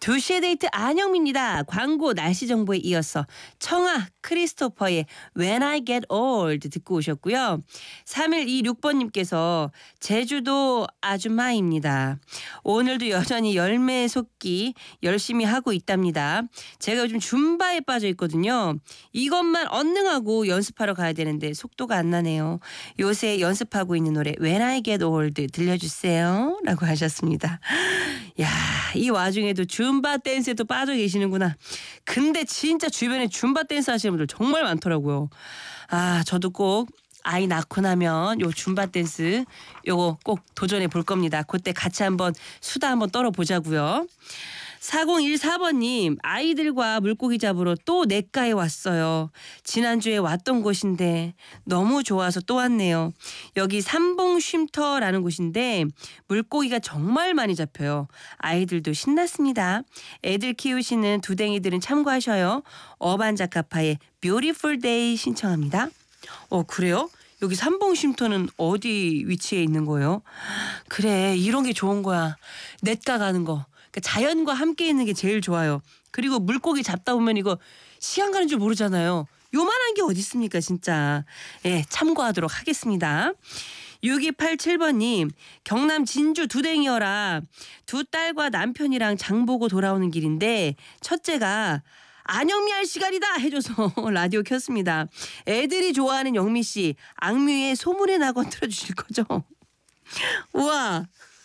2시의 데이트 안영미입니다. 광고 날씨 정보에 이어서 청아 크리스토퍼의 When I Get Old 듣고 오셨고요. 3126번님께서 제주도 아줌마입니다. 오늘도 여전히 열매 솟기 열심히 하고 있답니다. 제가 요즘 줌바에 빠져 있거든요. 이것만 언능하고 연습하러 가야 되는데 속도가 안 나네요. 요새 연습하고 있는 노래 When I Get Old 들려주세요 라고 하셨습니다. 야, 이 와중에도 줌바 댄스에도 빠져 계시는구나. 근데 진짜 주변에 줌바 댄스 하시는 분들 정말 많더라고요. 아, 저도 꼭 아이 낳고 나면 요 줌바 댄스 요거 꼭 도전해 볼 겁니다. 그때 같이 한번 수다 한번 떨어보자고요. 4014번님, 아이들과 물고기 잡으러 또 냇가에 왔어요. 지난주에 왔던 곳인데 너무 좋아서 또 왔네요. 여기 삼봉쉼터라는 곳인데 물고기가 정말 많이 잡혀요. 아이들도 신났습니다. 애들 키우시는 두댕이들은 참고하셔요. 어반자카파의 Beautiful Day 신청합니다. 그래요? 여기 삼봉쉼터는 어디 위치에 있는 거예요? 그래, 이런 게 좋은 거야. 냇가 가는 거. 그러니까 자연과 함께 있는 게 제일 좋아요. 그리고 물고기 잡다 보면 이거 시간 가는 줄 모르잖아요. 요만한 게 어디 있습니까 진짜. 예, 참고하도록 하겠습니다. 6287번님, 경남 진주 두댕이어라. 두 딸과 남편이랑 장 보고 돌아오는 길인데 첫째가 안영미 할 시간이다 해줘서 라디오 켰습니다. 애들이 좋아하는 영미 씨, 악뮤의 소문의 낙원 틀어주실 거죠? 우와.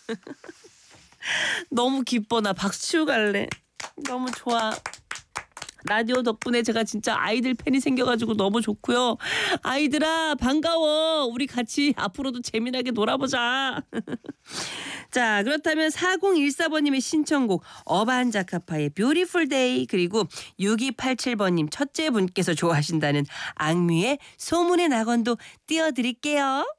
너무 기뻐. 나 박수 치고 갈래. 너무 좋아. 라디오 덕분에 제가 진짜 아이들 팬이 생겨가지고 너무 좋고요. 아이들아 반가워. 우리 같이 앞으로도 재미나게 놀아보자. 자, 그렇다면 4014번님의 신청곡 어반자카파의 Beautiful Day, 그리고 6287번님 첫째 분께서 좋아하신다는 악뮤의 소문의 낙원도 띄워드릴게요.